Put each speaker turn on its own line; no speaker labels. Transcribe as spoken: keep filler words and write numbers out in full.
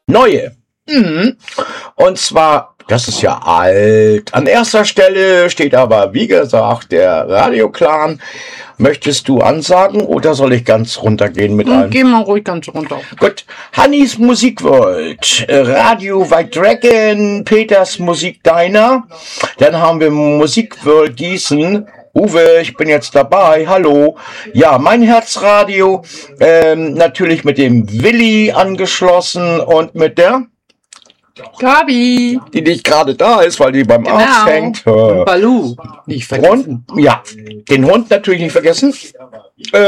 neue. Mhm. Und zwar, das ist ja alt. An erster Stelle steht aber, wie gesagt, der Radio-Clan. Möchtest du ansagen oder soll ich ganz runtergehen mit allem?
Geh mal ruhig ganz runter.
Gut. Hannis Musikworld, Radio White Dragon, Peters Musik Diner. Dann haben wir Musikworld Gießen. Uwe, ich bin jetzt dabei, hallo. Ja, mein Herzradio, ähm, natürlich mit dem Willi angeschlossen und mit der
Gabi,
die nicht gerade da ist, weil die beim
genau.
Arzt hängt.
Und Balu, nicht vergessen.
Und, ja, den Hund natürlich nicht vergessen. Äh,